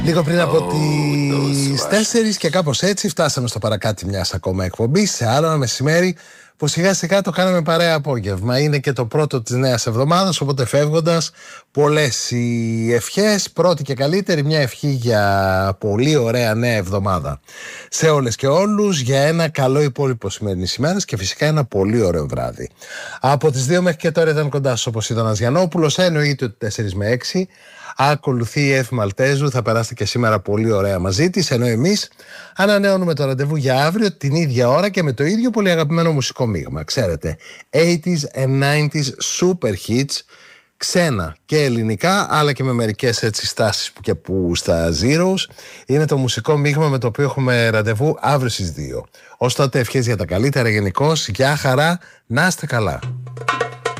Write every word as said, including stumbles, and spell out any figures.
Λίγο πριν από oh, τις τέσσερις και κάπως έτσι φτάσαμε στο παρακάτι μιας ακόμα εκπομπής σε άλλο ένα μεσημέρι που σιγά σιγά το κάναμε παρέα απόγευμα. Είναι και το πρώτο της νέας εβδομάδας, οπότε φεύγοντας πολλές οι ευχές, πρώτη και καλύτερη μια ευχή για πολύ ωραία νέα εβδομάδα σε όλες και όλους, για ένα καλό υπόλοιπο σημερινής ημέρας και φυσικά ένα πολύ ωραίο βράδυ. Από τις δύο μέχρι και τώρα ήταν κοντά σας όπως ήταν ο Γιαννόπουλος, εννοείται ότι τέσσερις με έξι. Ακολουθεί η Εύη Μαλτέζου, θα περάσετε και σήμερα πολύ ωραία μαζί της, ενώ εμείς ανανεώνουμε το ραντεβού για αύριο την ίδια ώρα και με το ίδιο πολύ αγαπημένο μουσικό μείγμα. Ξέρετε, ογδόντα and ενενήντα super hits, ξένα και ελληνικά, αλλά και με μερικές έτσι στάσεις που και που στα Zeros. Είναι το μουσικό μείγμα με το οποίο έχουμε ραντεβού αύριο στις δύο. Ως τότε ευχές για τα καλύτερα γενικώς, γεια χαρά, να είστε καλά.